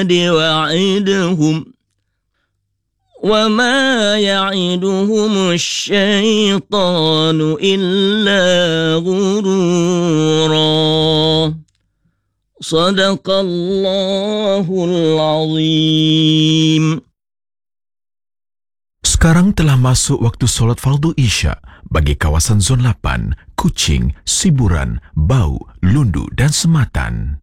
وعدهم وما يعدهم الشيطان إلا غرورا صدق الله العظيم. Sekarang telah masuk waktu solat fardu Isya bagi kawasan Zon 8, Kuching, Siburan, Bau, Lundu dan Sematan.